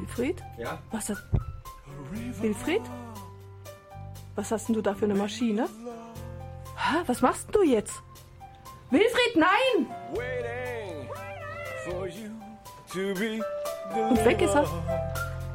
Wilfried? Ja? Wilfried? Was hast denn du da für eine Maschine? Hä? Was machst denn du jetzt? Wilfried, nein! Und weg ist er.